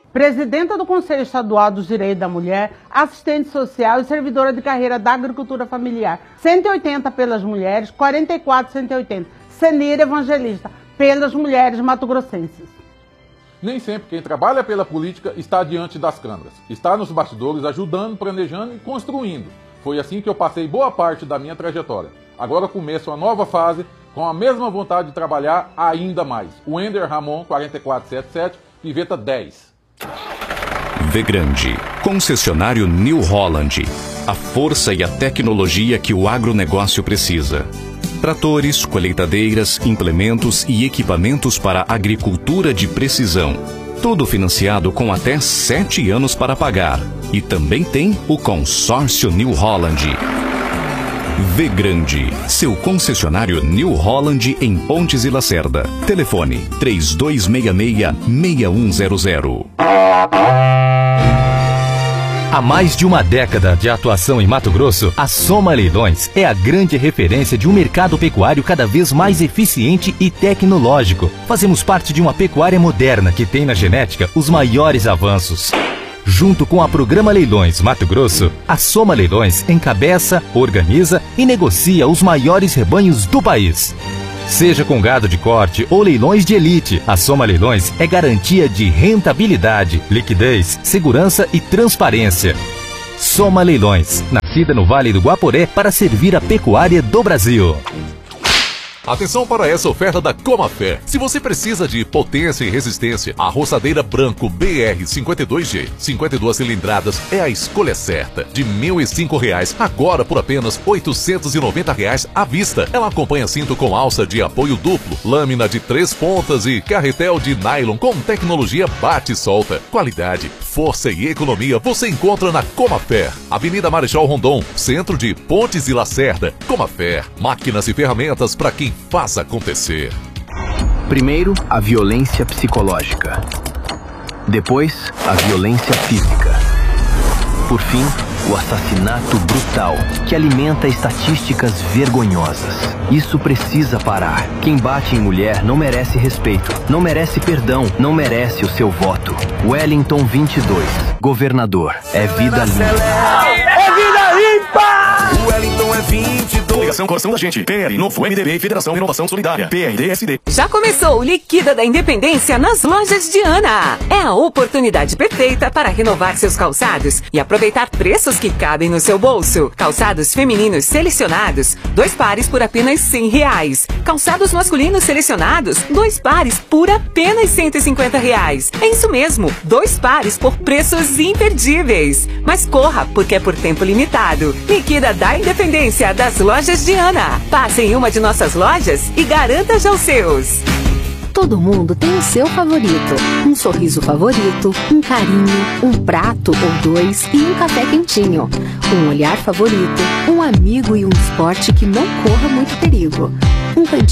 Presidenta do Conselho Estadual dos Direitos da Mulher, assistente social e servidora de carreira da agricultura familiar. 180 pelas mulheres, 44 180. Senir Evangelista, pelas mulheres mato-grossenses. Nem sempre quem trabalha pela política está diante das câmeras. Está nos bastidores ajudando, planejando e construindo. Foi assim que eu passei boa parte da minha trajetória. Agora começo uma nova fase com a mesma vontade de trabalhar ainda mais. Wender Ramon, 4477, Piveta 10. Vegrande, concessionário New Holland. A força e a tecnologia que o agronegócio precisa. Tratores, colheitadeiras, implementos e equipamentos para agricultura de precisão. Tudo financiado com até 7 anos para pagar. E também tem o consórcio New Holland. Vegrande, seu concessionário New Holland em Pontes e Lacerda. Telefone 3266-6100. Há mais de uma década de atuação em Mato Grosso, a Soma Leilões é a grande referência de um mercado pecuário cada vez mais eficiente e tecnológico. Fazemos parte de uma pecuária moderna que tem na genética os maiores avanços. Junto com a Programa Leilões Mato Grosso, a Soma Leilões encabeça, organiza e negocia os maiores rebanhos do país. Seja com gado de corte ou leilões de elite, a Soma Leilões é garantia de rentabilidade, liquidez, segurança e transparência. Soma Leilões, nascida no Vale do Guaporé para servir a pecuária do Brasil. Atenção para essa oferta da Comafé. Se você precisa de potência e resistência, a roçadeira branco BR 52G, 52 cilindradas, é a escolha certa. De R$ 1.005, agora por apenas R$ 890 à vista. Ela acompanha cinto com alça de apoio duplo, lâmina de 3 pontas e carretel de nylon com tecnologia bate e solta. Qualidade, força e economia você encontra na Comafé. Avenida Marechal Rondon, centro de Pontes e Lacerda. Comafé, máquinas e ferramentas para quem faz acontecer. Primeiro, a violência psicológica. Depois, a violência física. Por fim, o assassinato brutal, que alimenta estatísticas vergonhosas. Isso precisa parar. Quem bate em mulher não merece respeito, não merece perdão, não merece o seu voto. Wellington 22, governador. É vida limpa. É vida limpa! O Wellington é 22. Ligação Coração da Gente. PL, Novo MDB e Federação Inovação Solidária. PRDSD. Já começou o Liquida da Independência nas lojas Diana. É a oportunidade perfeita para renovar seus calçados e aproveitar preços que cabem no seu bolso. Calçados femininos selecionados, 2 pares por apenas R$100. Calçados masculinos selecionados, 2 pares por apenas R$150. É isso mesmo, 2 pares por preços imperdíveis. Mas corra, porque é por tempo limitado. Liquida da Independência das lojas Diana. Passe em uma de nossas lojas e garanta já os seus. Todo mundo tem o seu favorito. Um sorriso favorito, um carinho, um prato ou 2 e um café quentinho. Um olhar favorito, um amigo e um esporte que não corra muito perigo. Um cantinho